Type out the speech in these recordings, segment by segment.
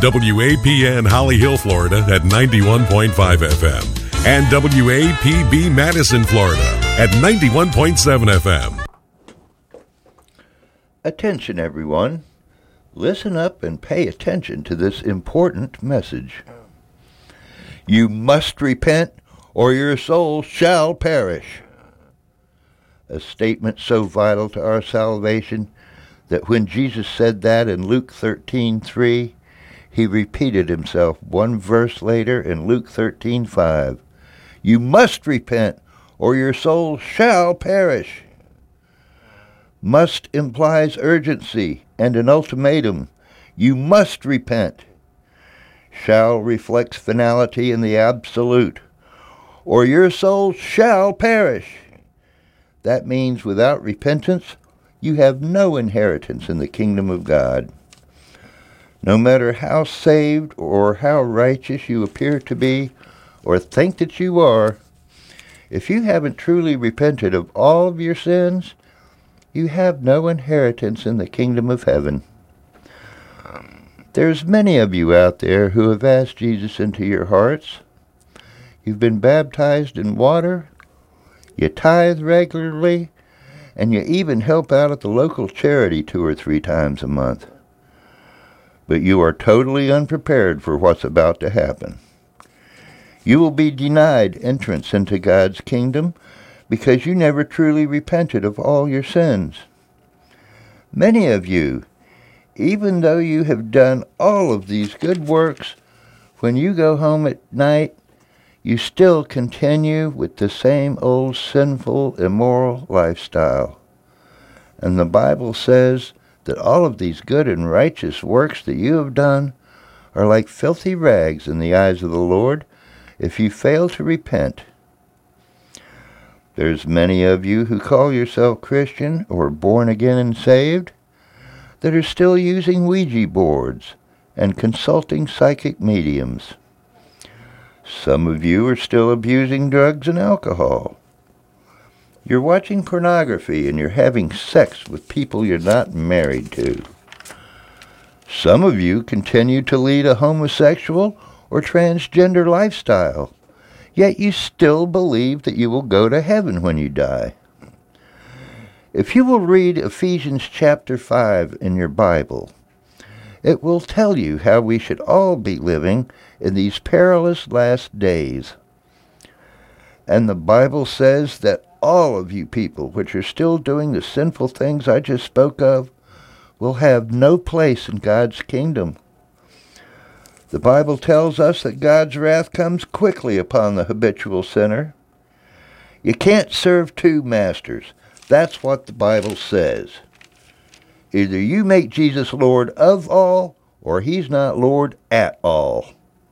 WAPN Holly Hill, Florida at 91.5 FM and WAPB Madison, Florida at 91.7 FM. Attention, everyone. Listen up and pay attention to this important message. You must repent or your soul shall perish. A statement so vital to our salvation that when Jesus said that in Luke 13:3, he repeated himself one verse later in Luke 13:5. You must repent or your soul shall perish. Must implies urgency and an ultimatum. You must repent. Shall reflects finality in the absolute. Or your soul shall perish. That means without repentance, you have no inheritance in the kingdom of God. No matter how saved or how righteous you appear to be or think that you are, if you haven't truly repented of all of your sins, you have no inheritance in the kingdom of heaven. There's many of you out there who have asked Jesus into your hearts. You've been baptized in water, you tithe regularly, and you even help out at the local charity 2 or 3 times a month. But you are totally unprepared for what's about to happen. You will be denied entrance into God's kingdom because you never truly repented of all your sins. Many of you, even though you have done all of these good works, when you go home at night, you still continue with the same old sinful, immoral lifestyle. And the Bible says that all of these good and righteous works that you have done are like filthy rags in the eyes of the Lord if you fail to repent. There's many of you who call yourself Christian or born again and saved that are still using Ouija boards and consulting psychic mediums. Some of you are still abusing drugs and alcohol. You're watching pornography and you're having sex with people you're not married to. Some of you continue to lead a homosexual or transgender lifestyle, yet you still believe that you will go to heaven when you die. If you will read Ephesians chapter 5 in your Bible, it will tell you how we should all be living in these perilous last days. And the Bible says that all of you people which are still doing the sinful things I just spoke of will have no place in God's kingdom. The Bible tells us that God's wrath comes quickly upon the habitual sinner. You can't serve 2 masters. That's what the Bible says. Either you make Jesus Lord of all, or he's not Lord at all.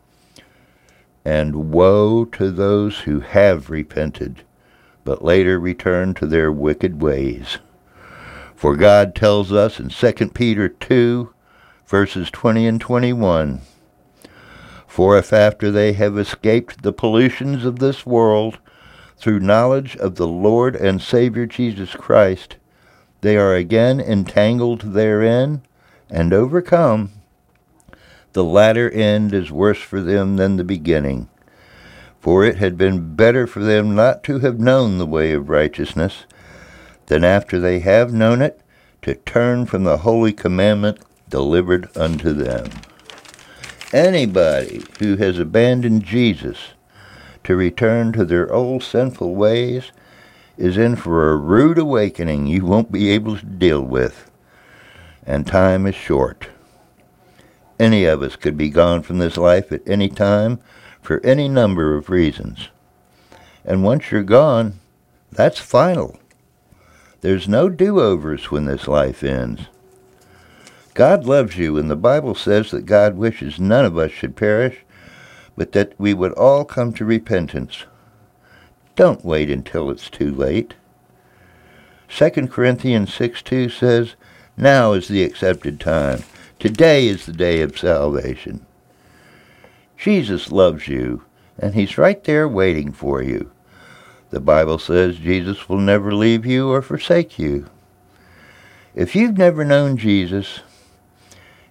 And woe to those who have repented, but later return to their wicked ways. For God tells us in 2 Peter 2, verses 20 and 21, For if after they have escaped the pollutions of this world, through knowledge of the Lord and Savior Jesus Christ, they are again entangled therein and overcome, the latter end is worse for them than the beginning. For it had been better for them not to have known the way of righteousness, than after they have known it, to turn from the holy commandment delivered unto them. Anybody who has abandoned Jesus to return to their old sinful ways is in for a rude awakening you won't be able to deal with. And time is short. Any of us could be gone from this life at any time for any number of reasons. And once you're gone, that's final. There's no do-overs when this life ends. God loves you, and the Bible says that God wishes none of us should perish, but that we would all come to repentance. Don't wait until it's too late. 2 Corinthians 6:2 says, Now is the accepted time. Today is the day of salvation. Jesus loves you, and he's right there waiting for you. The Bible says Jesus will never leave you or forsake you. If you've never known Jesus,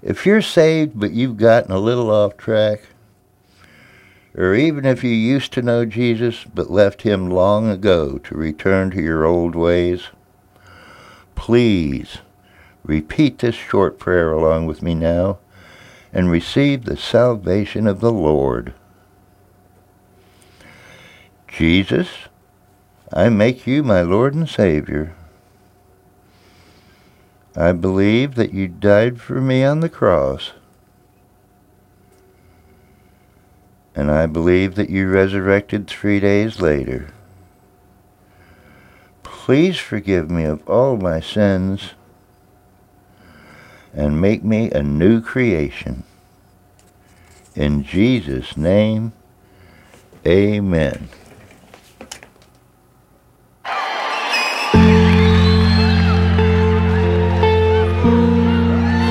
If you're saved but you've gotten a little off track, or even if you used to know Jesus but left him long ago to return to your old ways, please repeat this short prayer along with me now and receive the salvation of the Lord. Jesus, I make you my Lord and Savior. I believe that you died for me on the cross, and I believe that you resurrected 3 days later. Please forgive me of all my sins and make me a new creation. In Jesus' name, amen.